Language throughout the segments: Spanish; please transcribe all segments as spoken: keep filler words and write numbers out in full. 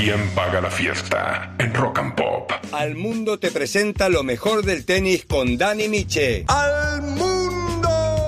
¿Quién paga la fiesta? En Rock and Pop. Al Mundo te presenta lo mejor del tenis con Dani Miche. ¡Al Mundo!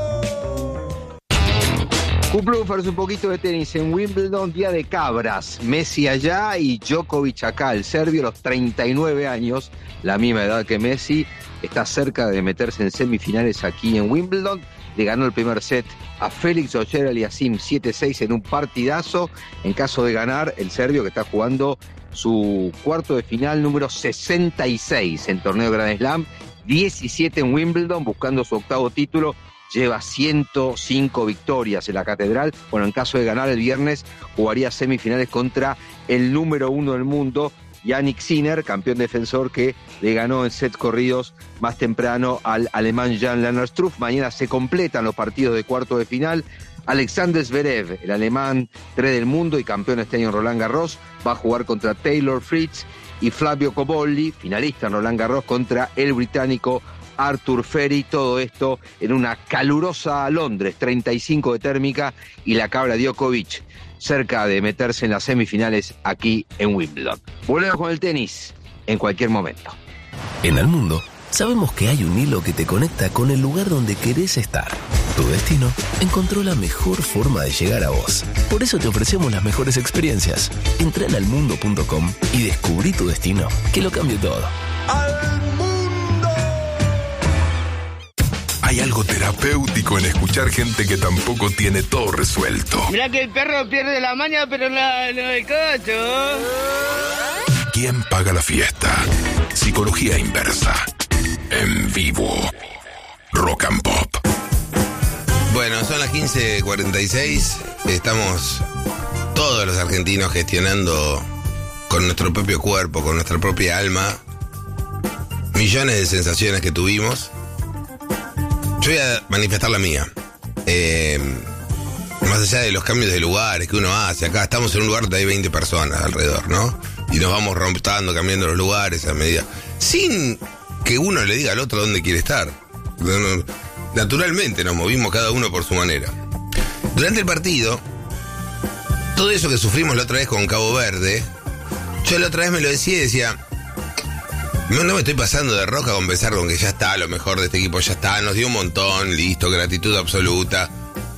Cuplufers, un poquito de tenis en Wimbledon, día de cabras. Messi allá y Djokovic acá. El serbio, a los treinta y nueve años, la misma edad que Messi, está cerca de meterse en semifinales aquí en Wimbledon. Le ganó el primer set a Félix Auger-Aliassime siete seis en un partidazo. En caso de ganar, el serbio, que está jugando su cuarto de final número sesenta y seis en torneo Grand Slam, diecisiete en Wimbledon, buscando su octavo título, lleva ciento cinco victorias en la catedral. Bueno, en caso de ganar el viernes, jugaría semifinales contra el número uno del mundo, Jannik Sinner, campeón defensor, que le ganó en sets corridos más temprano al alemán Jan-Lennard Struff. Mañana se completan los partidos de cuarto de final. Alexander Zverev, el alemán tres del mundo y campeón este año en Roland Garros, va a jugar contra Taylor Fritz, y Flavio Cobolli, finalista en Roland Garros, contra el británico Arthur Ferry. Todo esto en una calurosa Londres, treinta y cinco de térmica, y la cabra Djokovic cerca de meterse en las semifinales aquí en Wimbledon. Volvemos con el tenis en cualquier momento. En Al Mundo sabemos que hay un hilo que te conecta con el lugar donde querés estar. Tu destino encontró la mejor forma de llegar a vos. Por eso te ofrecemos las mejores experiencias. Entra en almundo punto com y descubrí tu destino, que lo cambie todo. ¡Al Mundo! Hay algo terapéutico en escuchar gente que tampoco tiene todo resuelto. Mirá que el perro pierde la maña, pero no, no el cocho. ¿Quién paga la fiesta? Psicología inversa. En vivo. Rock and Pop. Bueno, son las quince cuarenta y seis. Estamos todos los argentinos gestionando con nuestro propio cuerpo, con nuestra propia alma, millones de sensaciones que tuvimos. Yo voy a manifestar la mía. Eh, más allá de los cambios de lugares que uno hace, acá estamos en un lugar donde hay veinte personas alrededor, ¿no? Y nos vamos rotando, cambiando los lugares a medida, sin que uno le diga al otro dónde quiere estar. Naturalmente nos movimos cada uno por su manera. Durante el partido, todo eso que sufrimos la otra vez con Cabo Verde, yo la otra vez me lo decía y decía, no, no me estoy pasando de roca con pensar con que ya está, lo mejor de este equipo ya está, nos dio un montón, listo, gratitud absoluta.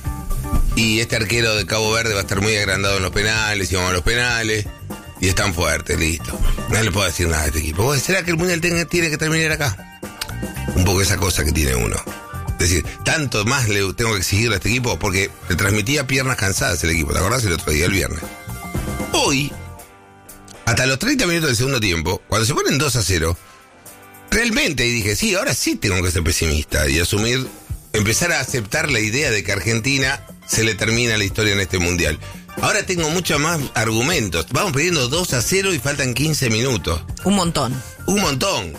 Y este arquero de Cabo Verde va a estar muy agrandado en los penales, y vamos a los penales, y es tan fuerte, listo. No le puedo decir nada a este equipo. ¿Será que el Mundial tiene que terminar acá? Un poco esa cosa que tiene uno. Es decir, tanto más le tengo que exigirle a este equipo, porque le transmitía piernas cansadas el equipo, ¿te acordás el otro día, el viernes? Hoy, hasta los treinta minutos del segundo tiempo, cuando se ponen dos a cero, realmente dije, sí, ahora sí tengo que ser pesimista y asumir, empezar a aceptar la idea de que a Argentina se le termina la historia en este Mundial. Ahora tengo muchos más argumentos. Vamos perdiendo dos a cero y faltan quince minutos. Un montón. Un montón.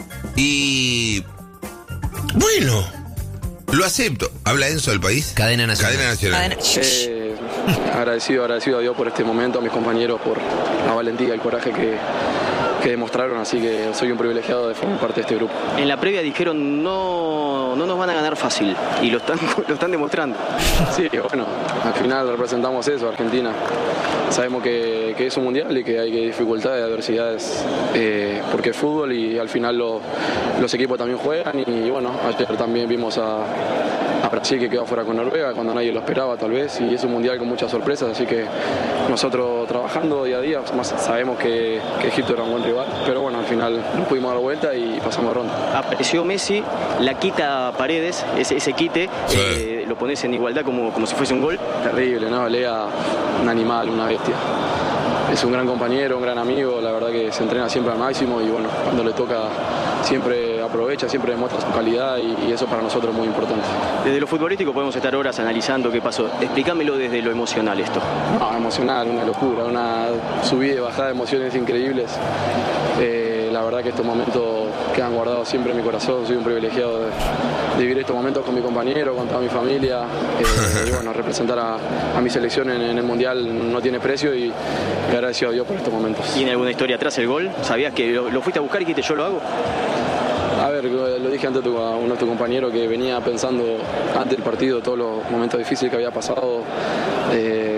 Y... bueno, lo acepto. ¿Habla Enzo del país? Cadena Nacional. Cadena Nacional. Cadena... Eh, agradecido, agradecido a Dios por este momento, a mis compañeros por la valentía y el coraje que, que demostraron, así que soy un privilegiado de formar parte de este grupo. En la previa dijeron no, no nos van a ganar fácil y lo están, lo están demostrando. Sí, bueno, al final representamos eso, Argentina. Sabemos que, que es un mundial y que hay dificultades, adversidades, eh, porque es fútbol y al final lo, los equipos también juegan y bueno, ayer también vimos a, a Brasil que quedó fuera con Noruega cuando nadie lo esperaba tal vez, y es un mundial con muchas sorpresas, así que nosotros trabajando día a día, más sabemos que, que Egipto era un buen rival, pero bueno, al final nos pudimos dar vuelta y pasamos de ronda. Apareció Messi, la quita Paredes, ese, ese quite, sí. eh, lo pones en igualdad como, como si fuese un gol. Terrible, ¿no? Lea, un animal, una bestia. Es un gran compañero, un gran amigo, la verdad que se entrena siempre al máximo y bueno, cuando le toca siempre aprovecha, siempre demuestra su calidad y, y eso para nosotros es muy importante. Desde lo futbolístico podemos estar horas analizando qué pasó. Explícamelo desde lo emocional esto. No, emocional, una locura, una subida y bajada de emociones increíbles. Eh, la verdad que estos momentos quedan guardados siempre en mi corazón, soy un privilegiado de, de vivir estos momentos con mi compañero, con toda mi familia, eh, y bueno, representar a, a mi selección en, en el Mundial no tiene precio y le agradezco a Dios por estos momentos. ¿Tiene alguna historia atrás el gol? ¿Sabías que lo, lo fuiste a buscar y dijiste yo lo hago? A ver, lo dije antes a uno de tus compañeros que venía pensando antes del partido todos los momentos difíciles que había pasado, eh,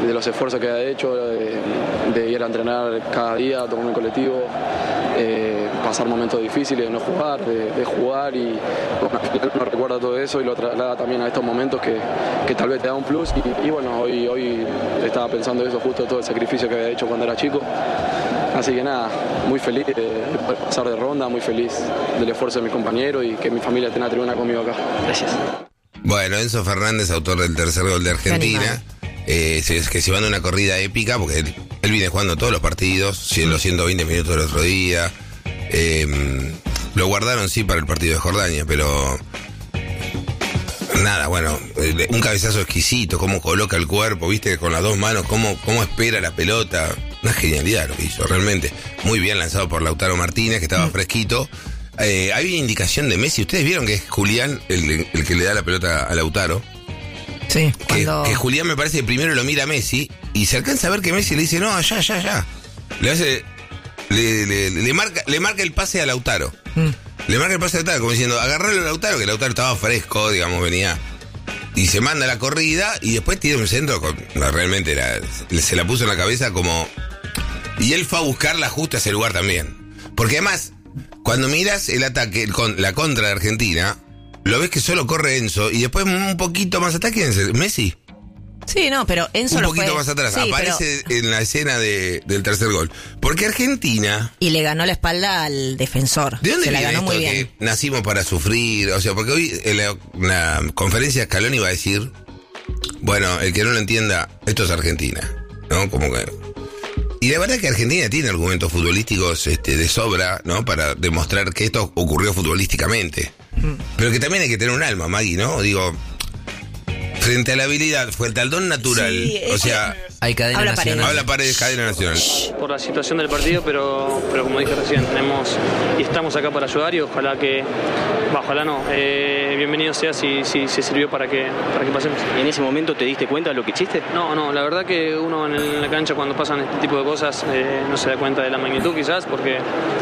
de los esfuerzos que ha hecho, de, de ir a entrenar cada día, tomar un colectivo, eh, pasar momentos difíciles, de no jugar, de, de jugar y bueno, al final uno recuerda todo eso y lo traslada también a estos momentos que, que tal vez te da un plus y, y bueno, hoy, hoy estaba pensando eso, justo todo el sacrificio que había hecho cuando era chico. Así que nada, muy feliz de poder pasar de ronda, muy feliz del esfuerzo de mis compañeros y que mi familia esté en la tribuna conmigo acá. Gracias. Bueno, Enzo Fernández, autor del tercer gol de Argentina, eh, se, que se manda una corrida épica porque él, él viene jugando todos los partidos, los ciento veinte minutos del otro día. Eh, lo guardaron sí para el partido de Jordania, pero nada, bueno, un cabezazo exquisito, cómo coloca el cuerpo, viste, con las dos manos, cómo, cómo espera la pelota. Una genialidad lo que hizo, realmente. Muy bien lanzado por Lautaro Martínez, que estaba mm. fresquito. Eh, hay una indicación de Messi. ¿Ustedes vieron que es Julián el, el que le da la pelota a Lautaro? Sí. Que, cuando... que Julián me parece que primero lo mira a Messi y se alcanza a ver que Messi le dice, no, ya, ya, ya. Le hace... Le, le, le, marca, le marca el pase a Lautaro. Mm. Le marca el pase a Lautaro, como diciendo, agarrarlo a Lautaro, que Lautaro estaba fresco, digamos, venía... Y se manda la corrida y después tira un centro con... No, realmente era, se la puso en la cabeza como... Y él fue a buscarla justo a ese lugar también. Porque además, cuando miras el ataque, con la contra de Argentina, lo ves que solo corre Enzo y después un poquito más atrás, ¿quién es? ¿Messi? Sí, no, pero Enzo un lo poquito fue... más atrás, sí, aparece pero... en la escena de, del tercer gol. Porque Argentina... Y le ganó la espalda al defensor. ¿De dónde Se la viene ganó esto muy que bien. nacimos para sufrir? O sea, porque hoy en la, en la conferencia Scaloni iba a decir, bueno, el que no lo entienda, esto es Argentina, ¿no? Como que... Y la verdad es que Argentina tiene argumentos futbolísticos este, de sobra, ¿no? Para demostrar que esto ocurrió futbolísticamente. Mm. Pero que también hay que tener un alma, Maggie, ¿no? Digo, frente a la habilidad, frente al don natural, sí, o sea... Hay cadena habla nacional. Paredes. Habla Paredes, cadena nacional. Por la situación del partido, pero, pero como dije recién, tenemos y estamos acá para ayudar y ojalá que, bah, ojalá no, eh, bienvenido sea si, si, si sirvió para que, para que pasemos. ¿En ese momento te diste cuenta de lo que hiciste? No, no, la verdad que uno en la cancha cuando pasan este tipo de cosas eh, no se da cuenta de la magnitud quizás, porque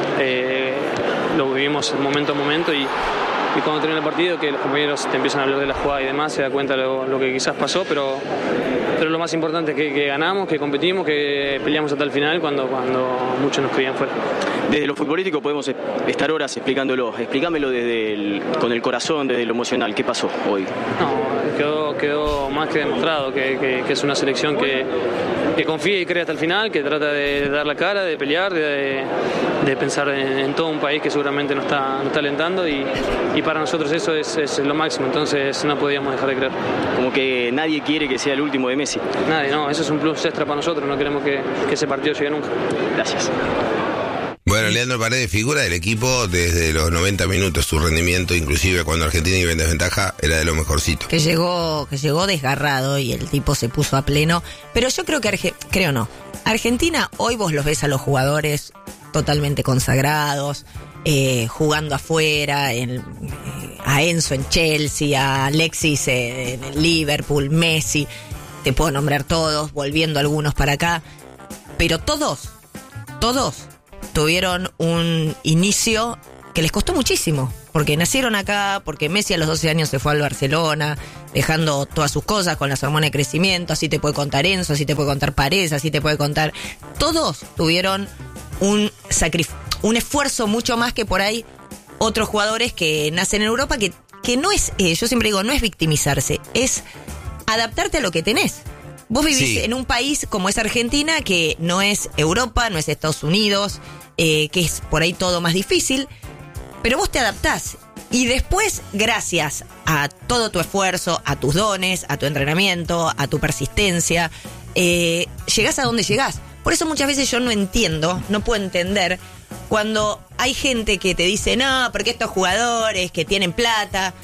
eh, lo vivimos momento a momento y Y cuando termina el partido, que los compañeros te empiezan a hablar de la jugada y demás, se da cuenta de lo, lo que quizás pasó, pero, pero lo más importante es que, que ganamos, que competimos, que peleamos hasta el final cuando, cuando muchos nos creían fuera. Desde lo futbolístico podemos estar horas explicándolo. Explícamelo desde el, con el corazón, desde lo emocional. ¿Qué pasó hoy? No, quedó, quedó más que demostrado que, que, que es una selección que, que confía y cree hasta el final, que trata de dar la cara, de pelear, de, de pensar en, en todo un país que seguramente nos está, nos está alentando y, y para nosotros eso es, es lo máximo, entonces no podíamos dejar de creer. Como que nadie quiere que sea el último de Messi. Nadie, no, eso es un plus extra para nosotros, no queremos que, que ese partido llegue nunca. Gracias. Bueno, Leandro Paredes, figura del equipo desde los noventa minutos, su rendimiento, inclusive cuando Argentina iba en desventaja, era de lo mejorcito. Que llegó, que llegó desgarrado y el tipo se puso a pleno, pero yo creo que, Arge- creo no, Argentina, hoy vos los ves a los jugadores totalmente consagrados, eh, jugando afuera, en, eh, a Enzo en Chelsea, a Alexis eh, en el Liverpool, Messi, te puedo nombrar todos, volviendo algunos para acá, pero todos, todos tuvieron un inicio que les costó muchísimo, porque nacieron acá, porque Messi a los doce años se fue al Barcelona, dejando todas sus cosas con las hormonas de crecimiento, así te puede contar Enzo, así te puede contar Paredes, así te puede contar... Todos tuvieron un sacrif- un esfuerzo mucho más que por ahí otros jugadores que nacen en Europa, que, que no es, eh, yo siempre digo, no es victimizarse, es adaptarte a lo que tenés. Vos vivís sí. en un país como es Argentina, que no es Europa, no es Estados Unidos, eh, que es por ahí todo más difícil, pero vos te adaptás. Y después, gracias a todo tu esfuerzo, a tus dones, a tu entrenamiento, a tu persistencia, eh, llegás a donde llegás. Por eso muchas veces yo no entiendo, no puedo entender cuando hay gente que te dice, no, porque estos jugadores que tienen plata,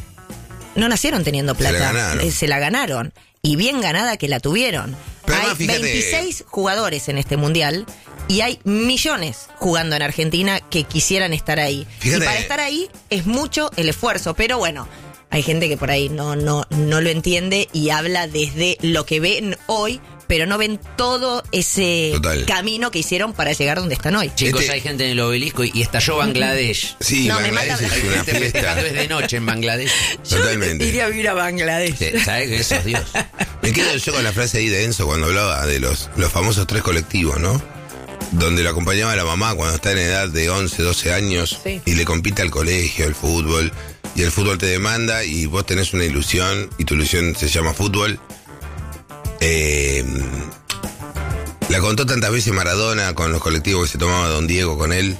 no nacieron teniendo plata, se la ganaron. Eh, se la ganaron. Y bien ganada que la tuvieron. Pero hay no, fíjate, veintiséis jugadores en este mundial y hay millones jugando en Argentina que quisieran estar ahí. Fíjate. Y para estar ahí es mucho el esfuerzo, pero bueno, hay gente que por ahí no, no, no lo entiende y habla desde lo que ven hoy, pero no ven todo ese Total. camino que hicieron para llegar donde están hoy. Chicos, Este- hay gente en el obelisco y, y estalló Bangladesh. Sí, No, me Bangladesh mata- es Hay una gente festejando fiesta. desde noche en Bangladesh. Totalmente. Iría a vivir a Bangladesh. Sí, ¿sabes que eso es Dios? Me quedo yo con la frase ahí de Enzo cuando hablaba de los, los famosos tres colectivos, ¿no? Donde lo acompañaba la mamá cuando está en edad de once, doce años, sí, y le compite al colegio, el fútbol, y el fútbol te demanda y vos tenés una ilusión y tu ilusión se llama fútbol. Eh, la contó tantas veces Maradona con los colectivos que se tomaba Don Diego con él.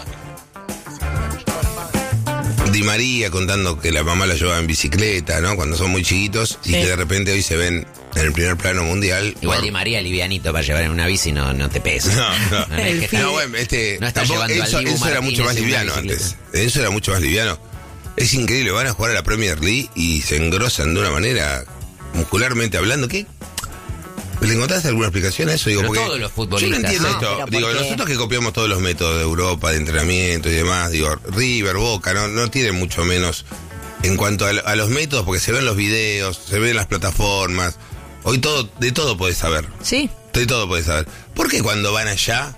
Di María contando que la mamá la llevaba en bicicleta, ¿no? Cuando son muy chiquitos, sí, y que de repente hoy se ven en el primer plano mundial. Igual por... Di María livianito para llevar en una bici no, no te pesa. No, no. No, es que no, bueno, este, no está tampoco, llevando eso, al Dibu eso era mucho más liviano antes. Eso era mucho más liviano. Es increíble, van a jugar a la Premier League y se engrosan de una manera, muscularmente hablando, ¿qué? ¿Le encontraste alguna explicación a eso? Digo, pero porque todos los futbolistas. yo no entiendo No, esto. Digo, porque... nosotros que copiamos todos los métodos de Europa, de entrenamiento y demás, digo, River, Boca, no, no tienen mucho menos en cuanto a, a los métodos, porque se ven los videos, se ven las plataformas. Hoy todo, de todo podés saber. Sí. De todo podés saber. ¿Por qué cuando van allá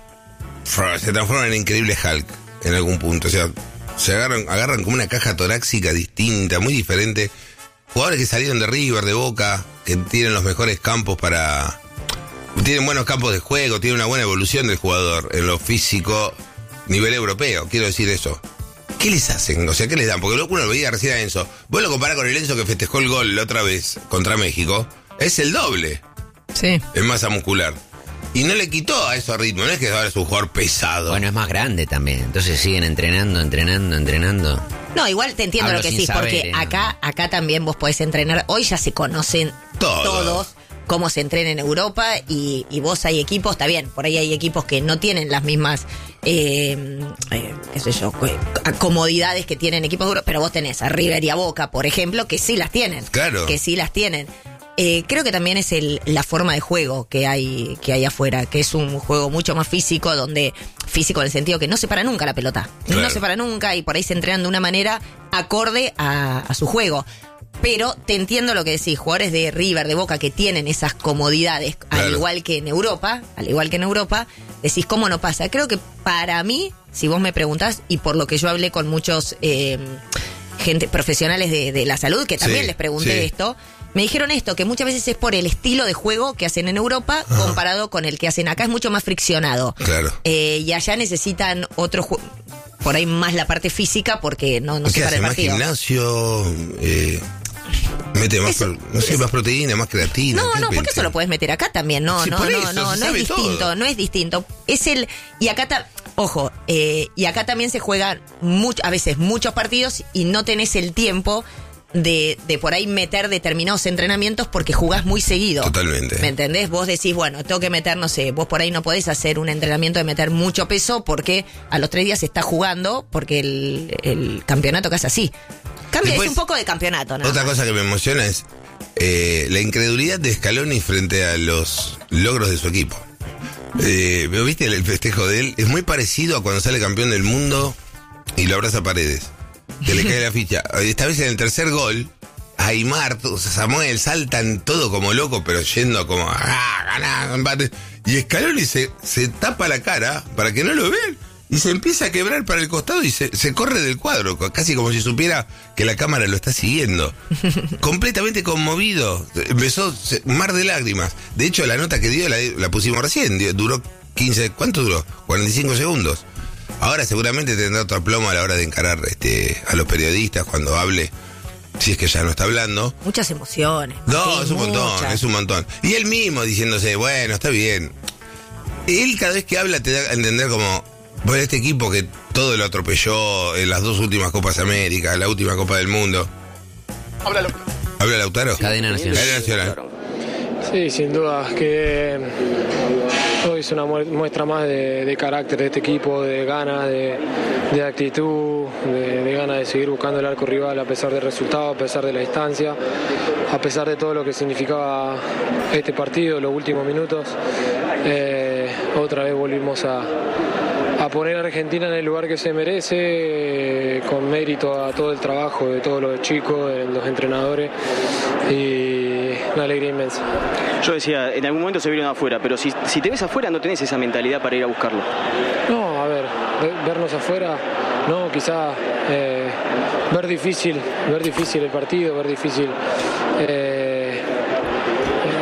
se transforman en increíble Hulk en algún punto? O sea, se agarran, agarran como una caja torácica distinta, muy diferente. Jugadores que salieron de River, de Boca, que tienen los mejores campos para... Tienen buenos campos de juego, tienen una buena evolución del jugador en lo físico, nivel europeo, quiero decir eso. ¿Qué les hacen? O sea, ¿qué les dan? Porque uno lo veía recién a Enzo. Vos lo comparás con el Enzo que festejó el gol la otra vez contra México. Es el doble. Sí. En masa muscular. Y no le quitó a eso ritmo, no es que ahora es un jugador pesado. Bueno, es más grande también, entonces siguen entrenando, entrenando, entrenando. No, igual te entiendo Hablo lo que sin sí, saber, porque ¿eh? acá, acá también vos podés entrenar. Hoy ya se conocen Todo. todos cómo se entrena en Europa y, y vos hay equipos, está bien, por ahí hay equipos que no tienen las mismas, eh, eh, qué sé yo, comodidades que tienen equipos de Europa, pero vos tenés a River y a Boca, por ejemplo, que sí las tienen. Claro. Que sí las tienen. Eh, creo que también es el, la forma de juego que hay, que hay afuera, que es un juego mucho más físico, donde físico en el sentido que no se para nunca la pelota, Claro. no se para nunca y por ahí se entrenan de una manera acorde a, a su juego. Pero te entiendo lo que decís, jugadores de River, de Boca que tienen esas comodidades, Claro. al igual que en Europa, al igual que en Europa, decís cómo no pasa. Creo que para mí, si vos me preguntás, y por lo que yo hablé con muchos eh, gente profesionales de, de la salud, que también Sí, les pregunté sí. esto, me dijeron esto, que muchas veces es por el estilo de juego que hacen en Europa Ajá. comparado con el que hacen acá, es mucho más friccionado. Claro. Eh, y allá necesitan otro juego, por ahí más la parte física porque no, no se ¿Qué para hace? el ¿Más partido. gimnasio? Eh, ¿Mete más, Eso- pro- no sé, más proteína, más creatina? No, ¿Qué no, porque pensé? eso lo puedes meter acá también. No, Sí, no, por no, eso, no, se no es sabe distinto, todo. no es distinto. Es el, y acá ta- ojo, eh, y acá también se juegan much- a veces muchos partidos y no tenés el tiempo de, de por ahí meter determinados entrenamientos porque jugás muy seguido. Totalmente. ¿Me entendés? Vos decís, bueno, tengo que meter, no sé, vos por ahí no podés hacer un entrenamiento de meter mucho peso porque a los tres días se está jugando porque el, el campeonato casi así. Cambia, Después, es un poco de campeonato, ¿no? Otra cosa que me emociona es eh, la incredulidad de Scaloni frente a los logros de su equipo. Eh, ¿Viste el festejo de él? Es muy parecido a cuando sale campeón del mundo y lo abraza a Paredes. Que le cae la ficha. Esta vez en el tercer gol, Aymar, Samuel saltan todo como loco, pero yendo como, ah, ganá, empate. Y Scaloni se, se tapa la cara para que no lo vean. Y se empieza a quebrar para el costado y se, se corre del cuadro, casi como si supiera que la cámara lo está siguiendo. Completamente conmovido. Empezó se- un mar de lágrimas. De hecho, la nota que dio la, la pusimos recién. dio- Duró quince, ¿cuánto duró? cuarenta y cinco segundos. Ahora seguramente tendrá otro plomo a la hora de encarar este, a los periodistas cuando hable, si es que ya no está hablando. Muchas emociones. No, Martín, es un montón, muchas. es un montón. Y él mismo diciéndose, bueno, está bien. Él cada vez que habla te da a entender como, bueno, este equipo que todo lo atropelló en las dos últimas Copas América, la última Copa del Mundo. Háblalo. ¿Habla Lautaro? Cadena Nacional. Cadena Nacional. Sí, sin duda, que hoy es una mu- muestra más de, de carácter de este equipo, de ganas, de, de actitud, de, de ganas de seguir buscando el arco rival a pesar del resultado, a pesar de la distancia, a pesar de todo lo que significaba este partido, los últimos minutos. Eh, otra vez volvimos a, a poner a Argentina en el lugar que se merece, eh, con mérito a todo el trabajo de todos los chicos, de los entrenadores, y una alegría inmensa. Yo decía, en algún momento se vieron afuera, pero si, si te ves afuera no tenés esa mentalidad para ir a buscarlo. No, a ver, ve- vernos afuera, no, quizá eh, ver difícil, ver difícil el partido, ver difícil eh,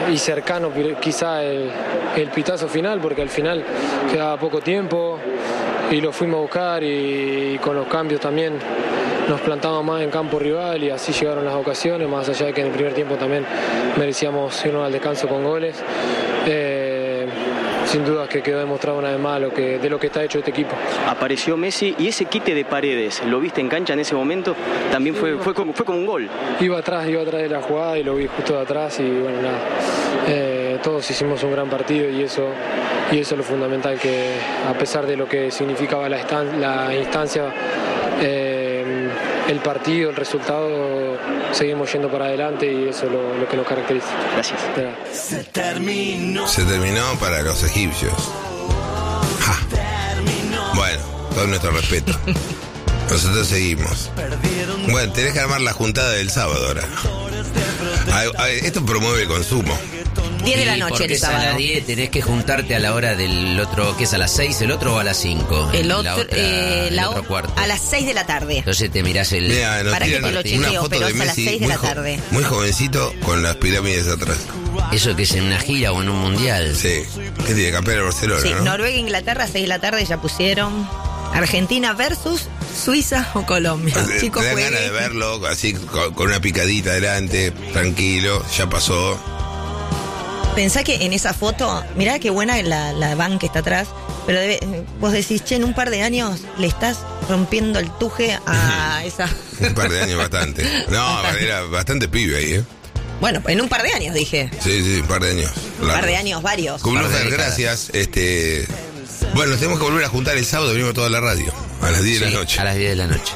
y cercano quizá el, el pitazo final, porque al final quedaba poco tiempo y lo fuimos a buscar y, y con los cambios también nos plantamos más en campo rival y así llegaron las ocasiones, más allá de que en el primer tiempo también merecíamos irnos al descanso con goles. Eh, sin duda que quedó demostrado una vez más lo que, de lo que está hecho este equipo. Apareció Messi y ese quite de Paredes, ¿lo viste en cancha en ese momento? También fue, fue, como, fue como un gol. Iba atrás, iba atrás de la jugada y lo vi justo de atrás y bueno, nada. Eh, todos hicimos un gran partido y eso, y eso es lo fundamental, que a pesar de lo que significaba la, estan- la instancia, eh, el partido, el resultado, seguimos yendo para adelante y eso es lo, lo que nos caracteriza. Gracias. Se terminó. Se terminó para los egipcios. Ja. Bueno, todo nuestro respeto. Nosotros seguimos. Bueno, tenés que armar la juntada del sábado ahora. Ay, ay, esto promueve el consumo. diez de la ¿Y noche por qué el es a sábado? las diez? Tenés que juntarte a la hora del otro, ¿qué es a las seis el otro o a las cinco? El La otro, otra- eh, el la otro o- cuarto. a las seis de la tarde. Entonces te mirás el... Mira, nos Para que tiran te lo una chequeo, foto pero de es a las Messi seis de muy la jo- tarde. muy jovencito con las pirámides atrás. Eso que es en una gira o en un mundial. Sí. ¿Qué tiene? Campeón de Barcelona, Sí, ¿no? Noruega, Inglaterra, seis de la tarde ya pusieron. Argentina versus Suiza o Colombia. Te- Chicos, te dan jueguen. ganas de verlo así con, con una picadita adelante, tranquilo, ya pasó. Pensá que en esa foto, mirá qué buena la, la van que está atrás, pero debe- vos decís, che, en un par de años le estás rompiendo el tuje a esa... Un par de años bastante. No, era bastante pibe ahí, ¿eh? Bueno, en un par de años dije. Sí, sí, un par de años. Un par de años, varios. Como Par de Lufer, décadas. gracias. Este, bueno, nos tenemos que volver a juntar el sábado, venimos toda la radio, a las diez de Sí, la noche. a las diez de la noche.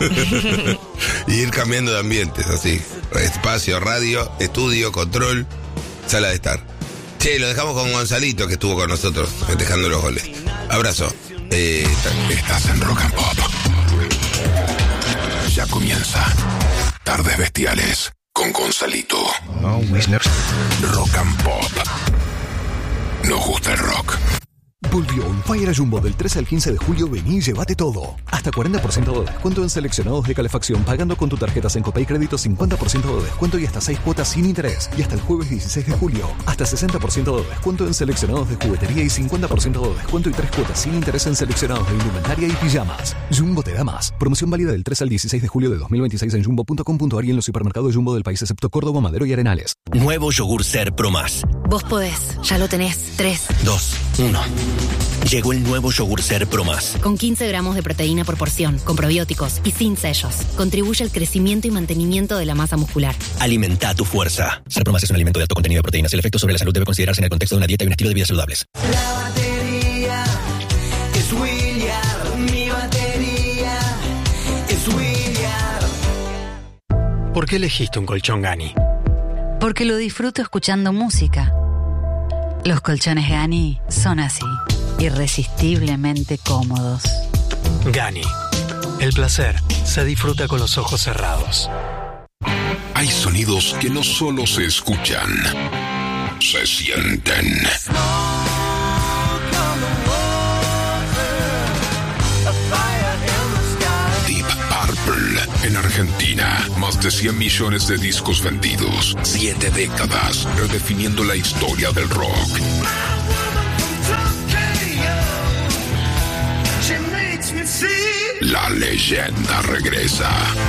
Y ir cambiando de ambientes, así. Espacio, radio, estudio, control, sala de estar. Che, lo dejamos con Gonzalito, que estuvo con nosotros festejando los goles. Abrazo. Eh, Estás en Rock and Pop. Ya comienza Tardes Bestiales con Gonzalito. Rock and Pop. Nos gusta el rock. Volvió un Fire a Jumbo del trece al quince de julio. Vení y llévate todo. Hasta cuarenta por ciento de descuento en seleccionados de calefacción pagando con tu tarjeta Sencopay Crédito, cincuenta por ciento de descuento y hasta seis cuotas sin interés. Y hasta el jueves dieciséis de julio, hasta sesenta por ciento de descuento en seleccionados de juguetería y cincuenta por ciento de descuento y tres cuotas sin interés en seleccionados de indumentaria y pijamas. Jumbo te da más. Promoción válida del trece al dieciséis de julio de dos mil veintiséis en jumbo punto com punto a r y en los supermercados Jumbo del país excepto Córdoba, Madero y Arenales. Nuevo yogur Ser Pro Más. Vos podés, ya lo tenés. Tres. dos, uno. Llegó el nuevo yogur Ser Pro Más. Con quince gramos de proteína por porción, con probióticos y sin sellos. Contribuye al crecimiento y mantenimiento de la masa muscular. Alimenta tu fuerza. Ser Pro Más es un alimento de alto contenido de proteínas. El efecto sobre la salud debe considerarse en el contexto de una dieta y un estilo de vida saludables. La batería es William. Mi batería es William. ¿Por qué elegiste un colchón Gani? Porque lo disfruto escuchando música. Los colchones Gani son así, irresistiblemente cómodos. Gani. El placer se disfruta con los ojos cerrados. Hay sonidos que no solo se escuchan, se sienten. Deep Purple en Argentina. Más de cien millones de discos vendidos. Siete décadas redefiniendo la historia del rock. La leyenda regresa.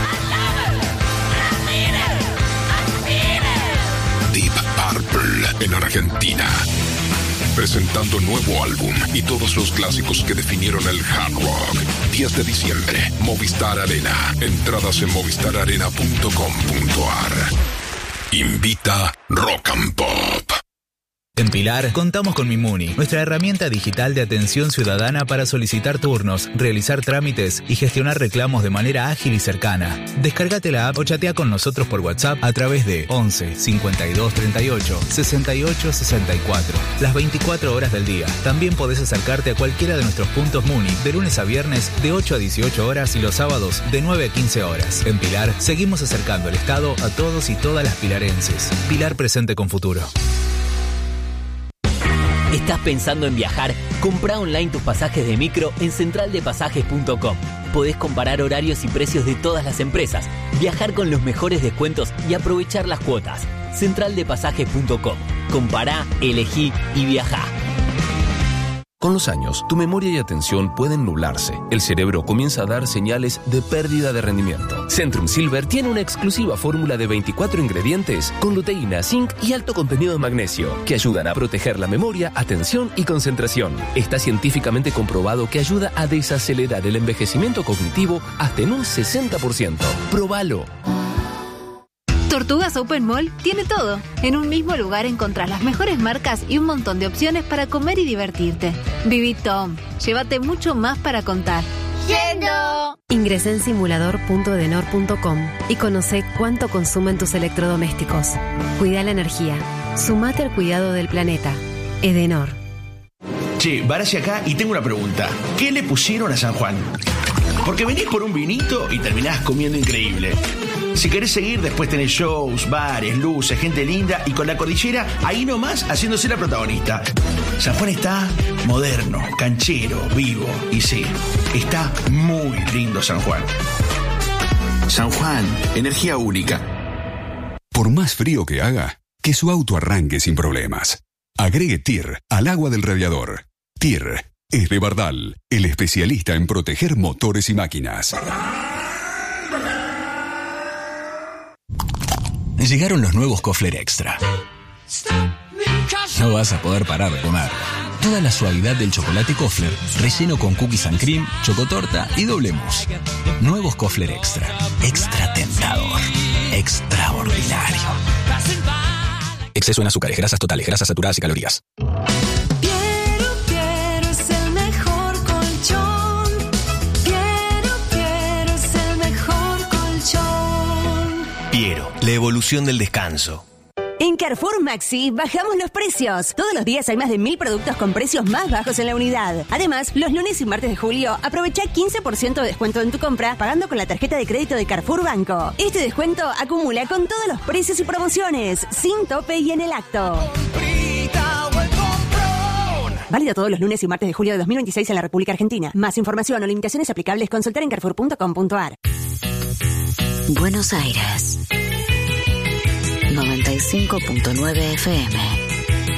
Deep Purple en Argentina. Presentando nuevo álbum y todos los clásicos que definieron el hard rock. diez de diciembre, Movistar Arena. Entradas en movistar arena punto com punto a r. Invita Rock and Pop. En Pilar, contamos con Mimuni, nuestra herramienta digital de atención ciudadana para solicitar turnos, realizar trámites y gestionar reclamos de manera ágil y cercana. Descárgate la app o chatea con nosotros por WhatsApp a través de once cincuenta y dos treinta y ocho sesenta y ocho sesenta y cuatro, las veinticuatro horas del día. También podés acercarte a cualquiera de nuestros puntos Muni de lunes a viernes de ocho a dieciocho horas y los sábados de nueve a quince horas. En Pilar, seguimos acercando el Estado a todos y todas las pilarenses. Pilar presente con futuro. ¿Estás pensando en viajar? Comprá online tus pasajes de micro en central de pasajes punto com. Podés comparar horarios y precios de todas las empresas, viajar con los mejores descuentos y aprovechar las cuotas. central de pasajes punto com. Compará, elegí y viajá. Con los años, tu memoria y atención pueden nublarse. El cerebro comienza a dar señales de pérdida de rendimiento. Centrum Silver tiene una exclusiva fórmula de veinticuatro ingredientes con luteína, zinc y alto contenido de magnesio que ayudan a proteger la memoria, atención y concentración. Está científicamente comprobado que ayuda a desacelerar el envejecimiento cognitivo hasta en un sesenta por ciento. ¡Próbalo! Tortugas Open Mall tiene todo. En un mismo lugar encontrás las mejores marcas y un montón de opciones para comer y divertirte. Viví Tom. Llévate mucho más para contar. ¡Yendo! Ingresá en simulador punto edenor punto com y conoce cuánto consumen tus electrodomésticos. Cuida la energía. Sumate al cuidado del planeta. Edenor. Che, Barashi acá y tengo una pregunta. ¿Qué le pusieron a San Juan? Porque venís por un vinito y terminás comiendo increíble. Si querés seguir, después tenés shows, bares, luces, gente linda y con la cordillera ahí nomás haciéndose la protagonista. San Juan está moderno, canchero, vivo y sí, está muy lindo San Juan. San Juan, energía única. Por más frío que haga, que su auto arranque sin problemas. Agregue T I R al agua del radiador. T I R es de Bardal, el especialista en proteger motores y máquinas. Llegaron los nuevos Kofler Extra. No vas a poder parar de comer. Toda la suavidad del chocolate Kofler, relleno con cookies and cream, chocotorta y doble mousse. Nuevos Kofler Extra. Extra tentador. Extraordinario. Exceso en azúcares, grasas totales, grasas saturadas y calorías. Piero, la evolución del descanso. En Carrefour Maxi bajamos los precios. Todos los días hay más de mil productos con precios más bajos en la unidad. Además, los lunes y martes de julio aprovecha quince por ciento de descuento en tu compra pagando con la tarjeta de crédito de Carrefour Banco. Este descuento acumula con todos los precios y promociones, sin tope y en el acto. Válido todos los lunes y martes de julio de dos mil veintiséis en la República Argentina. Más información o limitaciones aplicables, consultar en carrefour punto com punto a r. Buenos Aires noventa y cinco punto nueve F M.